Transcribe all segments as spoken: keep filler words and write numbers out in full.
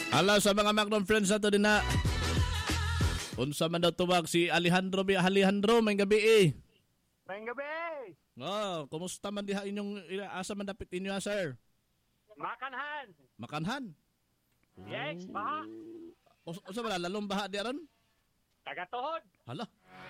Ala sa mga Magnum friends nato din na. Unsa man daw tuwag si Alejandro B. Alejandro, may gabi eh. May gabi. Oh, kumusta man diha inyong asa man dapit inyo, sir? Makanhan. Makanhan? Yes, baha. O sa ba lalong baha di aron? Tagatuhod. Hala.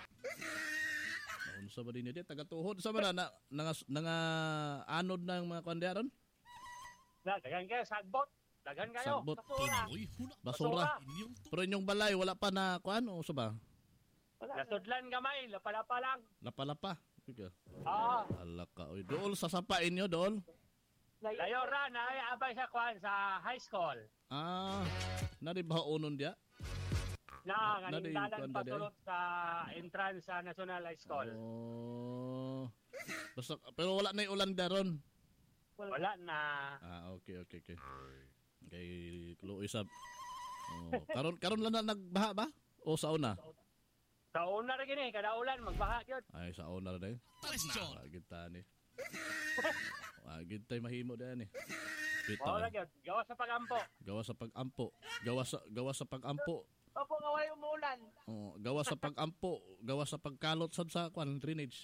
Unsa ba din di tagatuhod sa ba na nga nga anod ng mga kuan di aron? Na dagan kayo sagbot. Dagan kayo. Sagbot. Basura. Basura. Pero inyong balay wala pa na kuan o sa ba? Nasudlan gamay, lapa-lapa lang. Lapa-lapa. Sige. Oo. Hala ka oy. Dool sa sapa inyo dool. Layo ra na ay abay sa kuan sa high school. Ah, nari ba unon dia? Na Na- ganing na- dalan na- patulot sa entrance sa National High School. Oh. Basta, pero wala na yung ulan daron. Wala na. Ah, okay, okay, okay. Kay Chloe sab. Oh, karon karon lang na nagbaha ba? O sa una? Sa una ra gini kada ulan magbaha gyud. Ay, sa una na din. Question. Ah, kita ni. Ah, gintay mahimo din eh. Bitaw. Wala gyud. Gawa sa pagampo. Gawa sa pag-ampo. Gawa sa gawa sa pag-ampo. Opo nga way umulan. Oh, gawa sa pag-ampo, gawa sa pagkalot sad sa kwan drainage.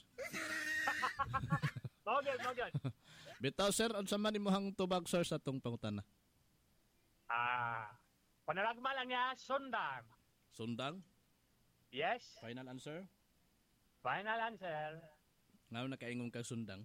Mo gyud, mo gyud. Bitaw sir, unsa man imong tubag sir sa tong pangutana? Ah, panalagma lang niya sundang. Sundang? Yes. Final answer? Final answer. Ngayon nakaingon kang sundang.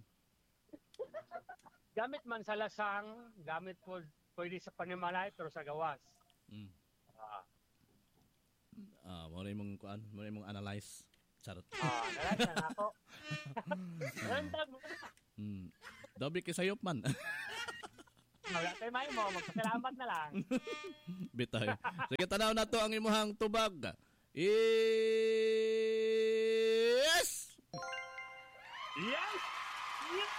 Gamit man sa lasang, gamit po pwede sa panimalay pero sa gawas. Mm. Ah, Ah, mo na imong kuan, mo na imong analyze. Charot. ah nalang na ako. Random mo. Hmm. Dabi kay sayop man. Wala tayo may mo, magpasalamat na lang. Bitaw. Sige, tanaw na to ang imong tubag. Yes! Yes! Yes!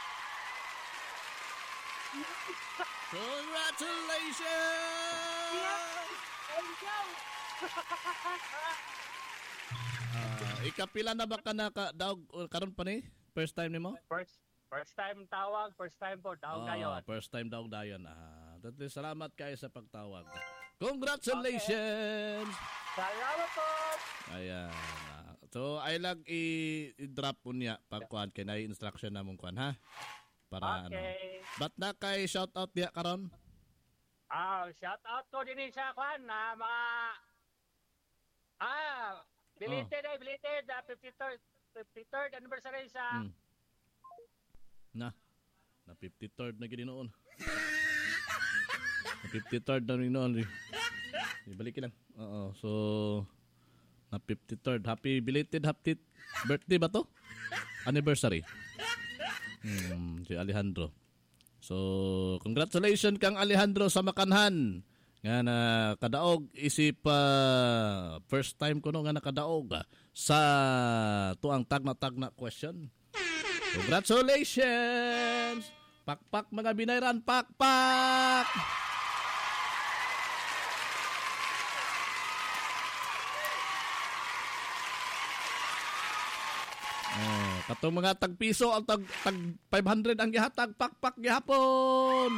Congratulations! Thank you! Ah, ikapila na ba ka na ka daog karon pa ni? First time nimo? First first time tawag, first time po daw Ah, gayon. first time daog dayon. Ah, dati salamat kayo sa pagtawag. Congratulations! Salamat po! Ayan. Ah, so, I like i- i-drop po niya pagkuhan kay na instruction namong kuhan ha. Para ano. Okay. Ba't na kay shout out diya karon? Ah, shout out ko din sa kwan na mga ah, belated ay belated uh, fifty-third fifty-third anniversary sa Hmm. Na. Na fifty-third na gini noon. Na fifty-third na rin noon. Ibalik lang. Oo. So, na fifty-third. Happy belated happy birthday ba to? Anniversary. Hmm, si Alejandro. So, congratulations kang Alejandro sa Makanhan. Nga na kadaog isip uh, first time ko no nga nakadaog ah, sa tuang tagna-tagna question. Congratulations! Pakpak mga binayran, pakpak! Oh, katong mga tag piso ang tag, tag five hundred ang gihatag, pakpak gihapon.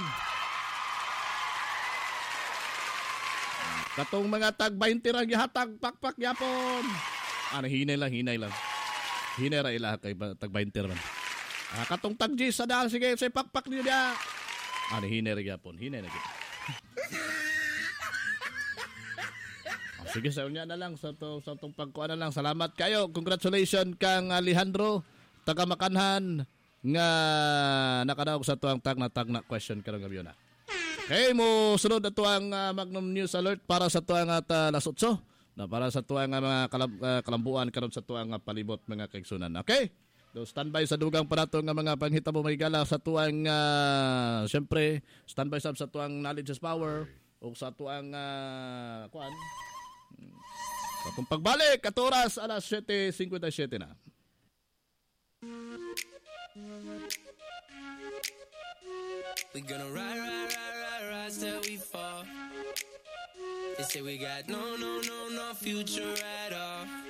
Katong mga tag twenty ang gihatag, pakpak gihapon. Ano hinay lang, hinay lang. Hinay ra ila kay tag twenty man. Ah, katong tag G sa daan sige, say pakpak niyo dia. Ano hinay ra gihapon, hinay na gid. Sige, sa unya na lang sa to sa tong pagkuan na lang. Salamat kayo. Congratulations kang Alejandro taga Makanhan nga nakadaog sa tuang tag na tag na question karong gabi na. Okay, mo sunod ato ang uh, Magnum News Alert para sa tuang at uh, alas otso na para sa tuang uh, mga kalab, uh, kalambuan karon sa tuang uh, palibot mga kaigsunan. Okay? So standby sa dugang para to nga mga panghitabo may gala sa tuang uh, syempre standby sab sa tuang knowledge is power o sa tuang uh, kuan kung pagbalik, at oras, alas seven fifty-seven na. We gonna ride, ride, ride, ride, ride till we fall. They say we got no, no, no, no future at all.